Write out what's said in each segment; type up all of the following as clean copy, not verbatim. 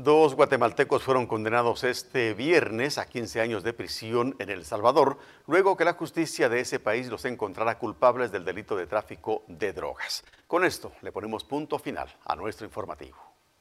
Dos guatemaltecos fueron condenados este viernes a 15 años de prisión en El Salvador, luego que la justicia de ese país los encontrara culpables del delito de tráfico de drogas. Con esto le ponemos punto final a nuestro informativo.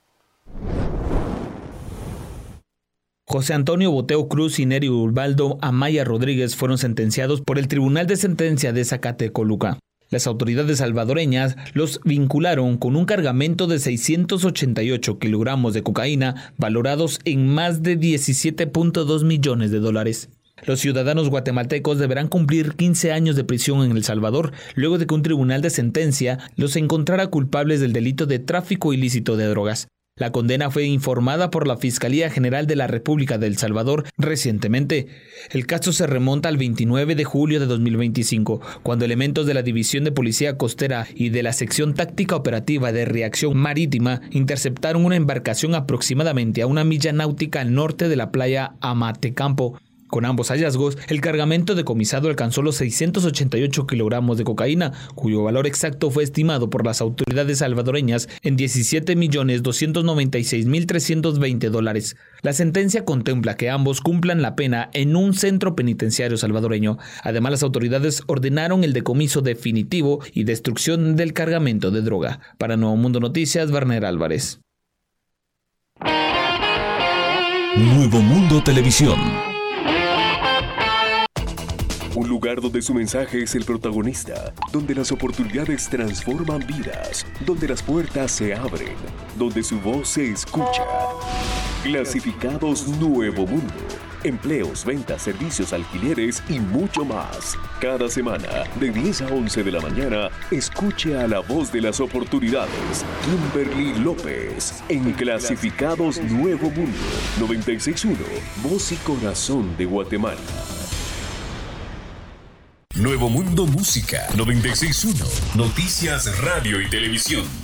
José Antonio Boteo Cruz y Neri Ubaldo Amaya Rodríguez fueron sentenciados por el Tribunal de Sentencia de Zacatecoluca. Las autoridades salvadoreñas los vincularon con un cargamento de 688 kilogramos de cocaína valorados en más de 17.2 millones de dólares. Los ciudadanos guatemaltecos deberán cumplir 15 años de prisión en El Salvador, luego de que un tribunal de sentencia los encontrara culpables del delito de tráfico ilícito de drogas. La condena fue informada por la Fiscalía General de la República de El Salvador recientemente. El caso se remonta al 29 de julio de 2025, cuando elementos de la División de Policía Costera y de la Sección Táctica Operativa de Reacción Marítima interceptaron una embarcación aproximadamente a 1 milla náutica al norte de la playa Amatecampo. Con ambos hallazgos, el cargamento decomisado alcanzó los 688 kilogramos de cocaína, cuyo valor exacto fue estimado por las autoridades salvadoreñas en $17.296.320. La sentencia contempla que ambos cumplan la pena en un centro penitenciario salvadoreño. Además, las autoridades ordenaron el decomiso definitivo y destrucción del cargamento de droga. Para Nuevo Mundo Noticias, Werner Álvarez. Nuevo Mundo Televisión. Un lugar donde su mensaje es el protagonista, donde las oportunidades transforman vidas, donde las puertas se abren, donde su voz se escucha. Clasificados Nuevo Mundo. Empleos, ventas, servicios, alquileres y mucho más. Cada semana, de 10 a 11 de la mañana, escuche a la voz de las oportunidades, Kimberly López, en Clasificados Nuevo Mundo, 96.1, Voz y Corazón de Guatemala. Nuevo Mundo Música, 96.1, Noticias, Radio y Televisión.